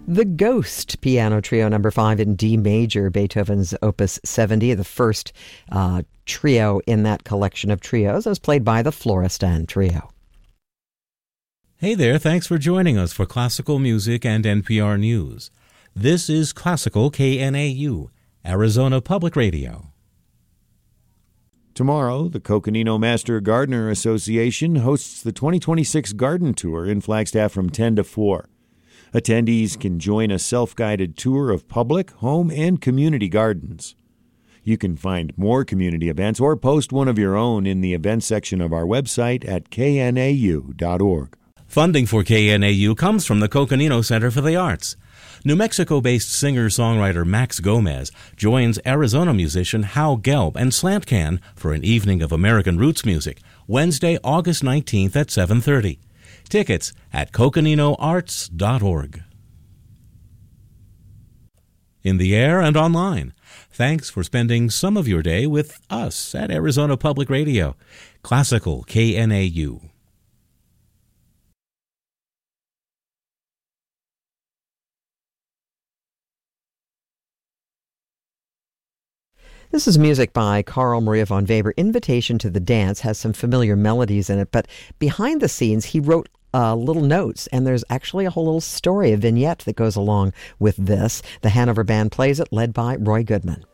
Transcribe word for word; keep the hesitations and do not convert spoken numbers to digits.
The Ghost Piano Trio number five in D major, Beethoven's Opus seventy, the first uh, trio in that collection of trios, as played by the Florestan Trio. Hey there, thanks for joining us for Classical Music and N P R News. This is Classical K N A U, Arizona Public Radio. Tomorrow, the Coconino Master Gardener Association hosts the twenty twenty-six Garden Tour in Flagstaff from ten to four. Attendees can join a self-guided tour of public, home, and community gardens. You can find more community events or post one of your own in the events section of our website at k n a u dot org. Funding for K N A U comes from the Coconino Center for the Arts. New Mexico-based singer-songwriter Max Gomez joins Arizona musician Hal Gelb and Slant Can for an evening of American roots music, Wednesday, August nineteenth at seven thirty. Tickets at coconino arts dot org. In the air and online, thanks for spending some of your day with us at Arizona Public Radio, Classical K N A U. This is music by Carl Maria von Weber. Invitation to the Dance has some familiar melodies in it, but behind the scenes he wrote uh, little notes, and there's actually a whole little story, a vignette that goes along with this. The Hanover Band plays it, led by Roy Goodman.